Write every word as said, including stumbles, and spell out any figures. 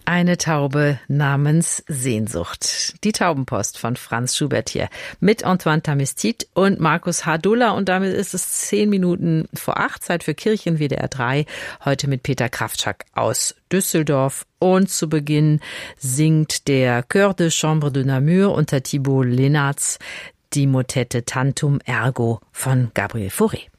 Eine Taube namens Sehnsucht. Die Taubenpost von Franz Schubert hier mit Antoine Tamestit und Markus Hardulla. Und damit ist es zehn Minuten vor acht, Zeit für Kirchen W D R drei. Heute mit Peter Kraftschak aus Düsseldorf. Und zu Beginn singt der Chœur de Chambre de Namur unter Thibaut Lenartz die Motette Tantum Ergo von Gabriel Fauré.